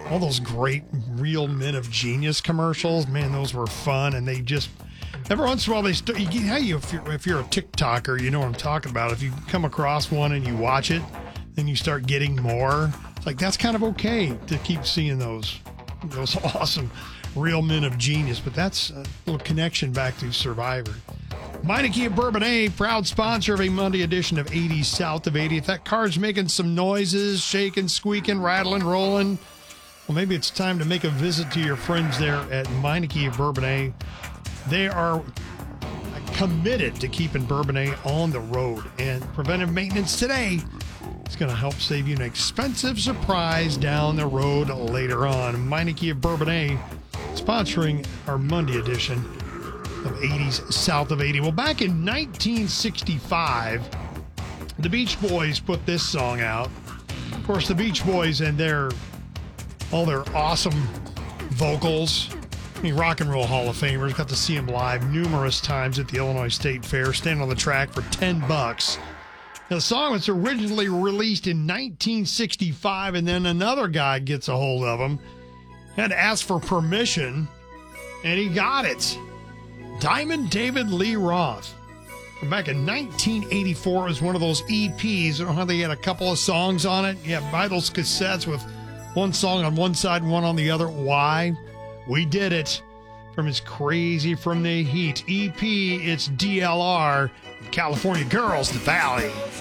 all those great Real Men of Genius commercials. Man, those were fun, and they just every once in a while if you're a TikToker, you know what I'm talking about. If you come across one and you watch it, then you start getting more. It's like that's kind of okay to keep seeing those awesome Real Men of Genius. But that's a little connection back to Survivor. Meineke of Bourbonnais, proud sponsor of a Monday edition of 80s South of 80. If that car's making some noises, shaking, squeaking, rattling, rolling, well, maybe it's time to make a visit to your friends there at Meineke of Bourbonnais. They are committed to keeping Bourbonnais on the road, and preventive maintenance today is going to help save you an expensive surprise down the road later on. Meineke of Bourbonnais sponsoring our Monday edition of 80s South of 80. Well, back in 1965, the Beach Boys put this song out. Of course, the Beach Boys and all their awesome vocals. I mean, Rock and Roll Hall of Famers. Got to see them live numerous times at the Illinois State Fair, standing on the track for $10. Now, the song was originally released in 1965, and then another guy gets a hold of them, had to ask for permission, and he got it. Diamond David Lee Roth. From back in 1984, it was one of those EPs. You know how they had a couple of songs on it? Yeah, buy those cassettes with one song on one side and one on the other. Why? We did it. From his Crazy from the Heat EP, it's DLR, California Girls, The Valley.